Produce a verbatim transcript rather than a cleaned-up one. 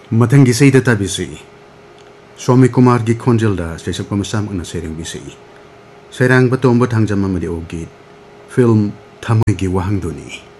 Matang gisay data bisi. Swami Kumar gi khonjelda sesak pamasam una sereng bisi. Serang batom bathang jamma madi ogit. Film Thamoi gi wahang duni.